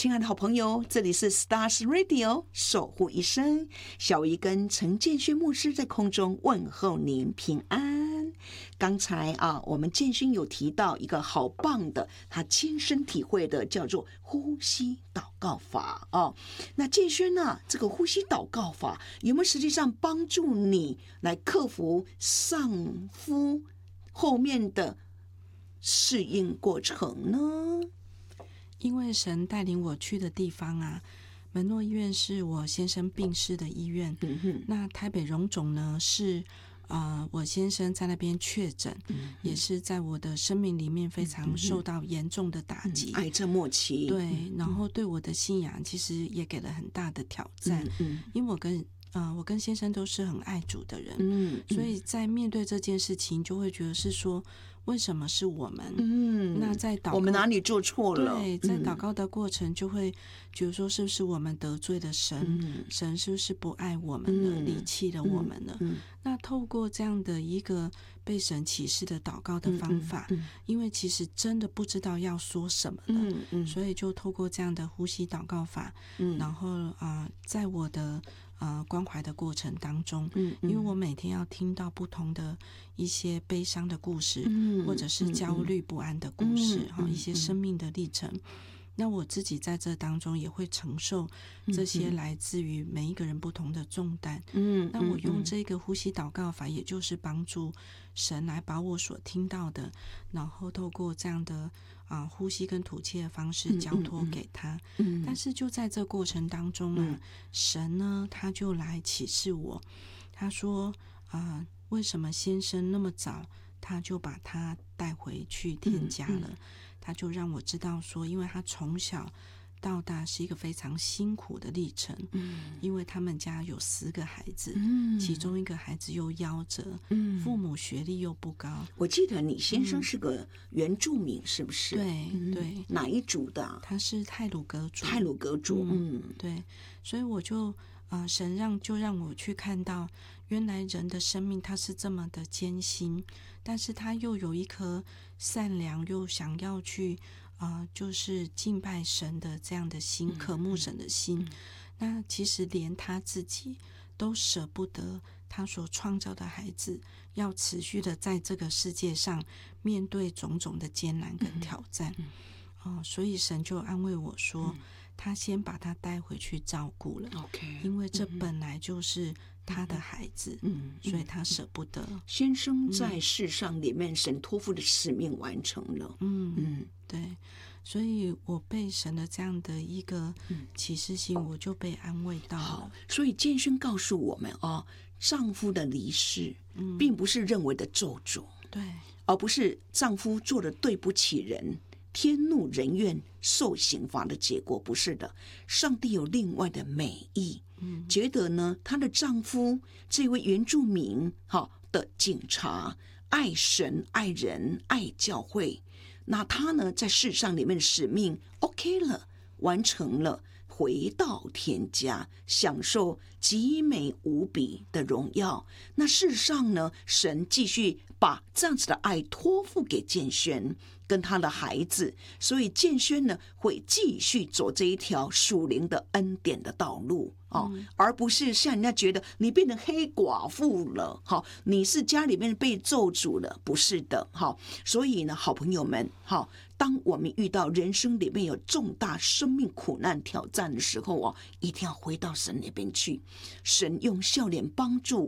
亲爱的好朋友，这里是 Stars Radio 守护一生，小姨跟陈建轩牧师在空中问候您平安。刚才我们建勋有提到一个好棒的，他亲身体会的，叫做呼吸祷告法那建勋呢，这个呼吸祷告法有没有实际上帮助你来克服丧夫后面的适应过程呢？ 因为神带领我去的地方门诺医院是我先生病逝的医院，那台北荣总呢是我先生在那边确诊，也是在我的生命里面非常受到严重的打击， 癌症末期， 对，然后对我的信仰其实也给了很大的挑战，因为我跟先生都是很爱主的人，所以在面对这件事情就会觉得是说为什么是我们？那在祷告， 我们哪里做错了？ 对，在祷告的过程就会觉得说，是不是我们得罪了神？神是不是不爱我们了，离弃了我们了？那透过这样的一个被神启示的祷告的方法，因为其实真的不知道要说什么了，所以就透过这样的呼吸祷告法，然后在我的关怀的过程当中，因为我每天要听到不同的一些悲伤的故事，或者是焦虑不安的故事，一些生命的历程。那我自己在这当中也会承受这些来自于每一个人不同的重担。那我用这个呼吸祷告法，也就是帮助神来把我所听到的，然后透过这样的呼吸跟吐气的方式交托给他。但是就在这过程当中神呢他就来启示我，他说为什么先生那么早他就把他带回去天家了？他就让我知道说，因为他从小到大是一个非常辛苦的历程，因为他们家有10个孩子，其中一个孩子又夭折，父母学历又不高。 我记得你先生是个原住民，是不是？ 对对， 哪一族的？ 他是太鲁阁族。 太鲁阁族， 对，所以我就神让我去看到，原来人的生命它是这么的艰辛，但是他又有一颗善良又想要去就是敬拜神的这样的心，渴慕神的心。那其实连他自己都舍不得他所创造的孩子要持续的在这个世界上面对种种的艰难跟挑战。所以神就安慰我说，他先把他带回去照顾了，因为这本来就是他的孩子，所以他舍不得。 先生在世上里面，神托付的使命完成了。 对，所以我被神的这样的一个启示性，我就被安慰到了。 好，所以建勋告诉我们丈夫的离世，并不是认为的咒诅， 对， 而不是丈夫做了对不起人，天怒人怨受刑罚的结果，不是的。上帝有另外的美意，觉得呢，她的丈夫这位原住民的警察，爱神爱人爱教会，那他呢在世上里面的使命 OK 了，完成了，回到天家，享受极美无比的荣耀。那事实上呢，神继续把这样子的爱托付给建轩跟他的孩子，所以建轩呢会继续走这一条属灵的恩典的道路而不是像人家觉得你变成黑寡妇了，你是家里面被咒诅了，不是的。所以呢，好朋友们，当我们遇到人生里面有重大生命苦难挑战的时候一定要回到神那边去，神用笑脸帮助